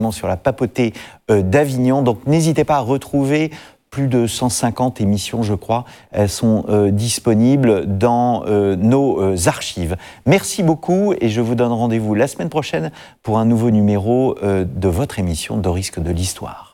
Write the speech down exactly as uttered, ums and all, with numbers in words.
sur la papauté euh, d'Avignon. Donc n'hésitez pas à retrouver plus de cent cinquante émissions, je crois. Elles sont euh, disponibles dans euh, nos euh, archives. Merci beaucoup et je vous donne rendez-vous la semaine prochaine pour un nouveau numéro euh, de votre émission de risque de l'histoire.